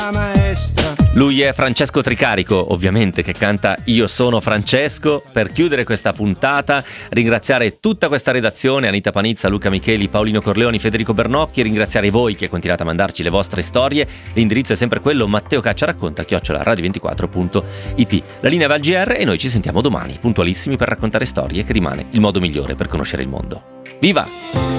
maestra. Lui è Francesco Tricarico, ovviamente, che canta Io sono Francesco. Per chiudere questa puntata, ringraziare tutta questa redazione: Anita Panizza, Luca Micheli, Paolino Corleoni, Federico Bernocchi. Ringraziare voi che continuate a mandarci le vostre storie. L'indirizzo è sempre quello: matteocacciaracconta@radio24.it. La linea va al GR e noi ci sentiamo domani, puntualissimi, per raccontare storie, che rimane il modo migliore per conoscere il mondo. Viva!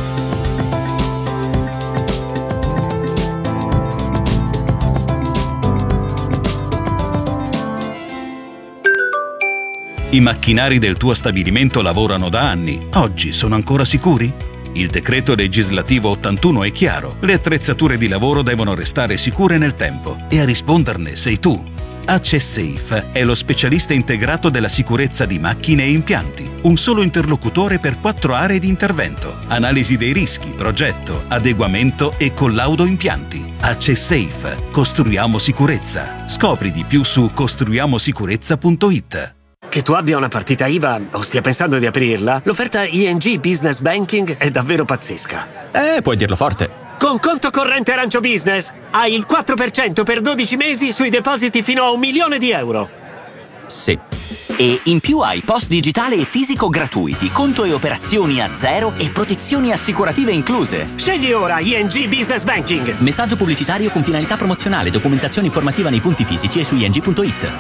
I macchinari del tuo stabilimento lavorano da anni. Oggi sono ancora sicuri? Il decreto legislativo 81 è chiaro. Le attrezzature di lavoro devono restare sicure nel tempo e a risponderne sei tu. AccessSafe è lo specialista integrato della sicurezza di macchine e impianti. Un solo interlocutore per 4 aree di intervento. Analisi dei rischi, progetto, adeguamento e collaudo impianti. AccessSafe. Costruiamo sicurezza. Scopri di più su costruiamosicurezza.it. Che tu abbia una partita IVA o stia pensando di aprirla, l'offerta ING Business Banking è davvero pazzesca. Puoi dirlo forte. Con conto corrente Arancio Business hai il 4% per 12 mesi sui depositi fino a €1.000.000. Sì. E in più hai post digitale e fisico gratuiti, conto e operazioni a zero e protezioni assicurative incluse. Scegli ora ING Business Banking. Messaggio pubblicitario con finalità promozionale, documentazione informativa nei punti fisici e su ing.it.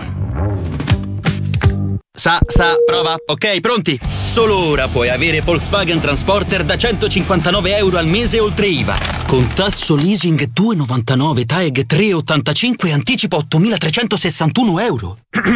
Prova. Ok, pronti? Solo ora puoi avere Volkswagen Transporter da €159 al mese oltre IVA. Con tasso leasing 2,99, TAEG 3,85 e anticipo €8.361.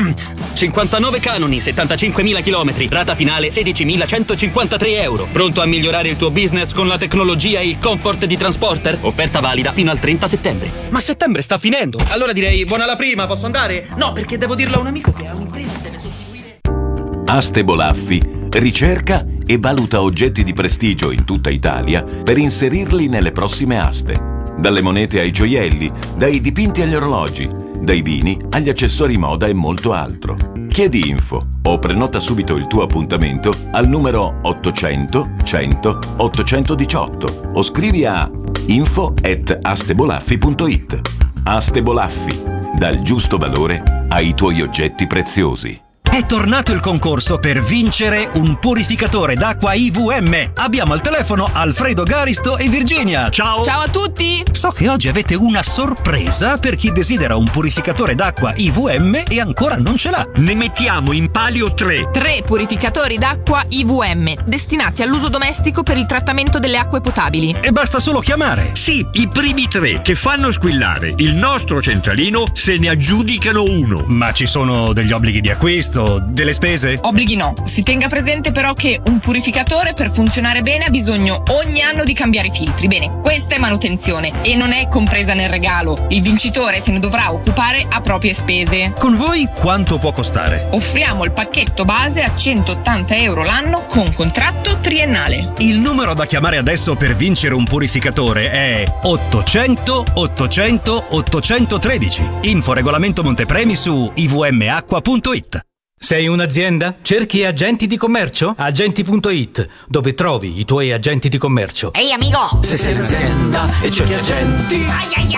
59 canoni, 75.000 chilometri, rata finale €16.153. Pronto a migliorare il tuo business con la tecnologia e il comfort di Transporter? Offerta valida fino al 30 settembre. Ma settembre sta finendo. Allora direi buona la prima, posso andare? No, perché devo dirlo a un amico che ha un'impresa e deve sostituire. Aste Bolaffi ricerca e valuta oggetti di prestigio in tutta Italia per inserirli nelle prossime aste. Dalle monete ai gioielli, dai dipinti agli orologi, dai vini agli accessori moda e molto altro. Chiedi info o prenota subito il tuo appuntamento al numero 800 100 818 o scrivi a info@astebolaffi.it. Aste Bolaffi, dal giusto valore ai tuoi oggetti preziosi. È tornato il concorso per vincere un purificatore d'acqua IVM. Abbiamo al telefono Alfredo Garisto e Virginia. Ciao! Ciao a tutti! So che oggi avete una sorpresa per chi desidera un purificatore d'acqua IVM e ancora non ce l'ha. Ne mettiamo in palio 3. 3 purificatori d'acqua IVM, destinati all'uso domestico per il trattamento delle acque potabili. E basta solo chiamare. Sì, i primi 3 che fanno squillare il nostro centralino se ne aggiudicano uno. Ma ci sono degli obblighi di acquisto? Delle spese? Obblighi no. Si tenga presente però che un purificatore per funzionare bene ha bisogno ogni anno di cambiare i filtri. Bene, questa è manutenzione e non è compresa nel regalo. Il vincitore se ne dovrà occupare a proprie spese. Con voi quanto può costare? Offriamo il pacchetto base a €180 l'anno con contratto triennale. Il numero da chiamare adesso per vincere un purificatore è 800 800 813. Info regolamento Montepremi su ivmacqua.it. Sei un'azienda? Cerchi agenti di commercio? Agenti.it, dove trovi i tuoi agenti di commercio. Ehi amico! Se sei un'azienda e cerchi agenti,